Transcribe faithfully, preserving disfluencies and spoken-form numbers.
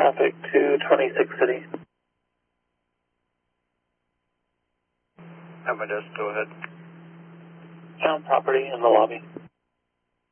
traffic to twenty-six City. Have my desk, go ahead. Found property in the lobby.